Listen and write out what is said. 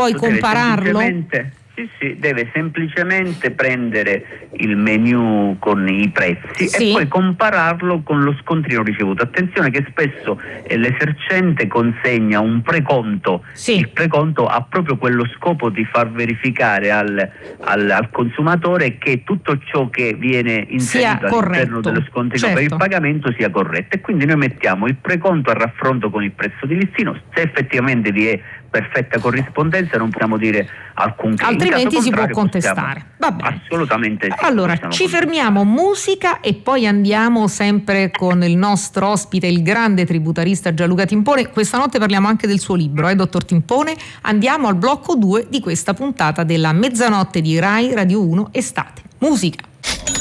poi compararlo? Sì, deve semplicemente prendere il menu con i prezzi e poi compararlo con lo scontrino ricevuto. Attenzione che spesso l'esercente consegna un preconto, il preconto ha proprio quello scopo di far verificare al consumatore che tutto ciò che viene inserito all'interno dello scontrino per il pagamento sia corretto, e quindi noi mettiamo il preconto a raffronto con il prezzo di listino. Se effettivamente vi è perfetta corrispondenza non possiamo dire alcun che, altrimenti si può contestare. Va bene. Assolutamente sì. Allora ci fermiamo, musica, e poi andiamo sempre con il nostro ospite, il grande tributarista Gianluca Timpone. Questa notte parliamo anche del suo libro, dottor Timpone. Andiamo al blocco 2 di questa puntata della Mezzanotte di Rai Radio 1 Estate. Musica.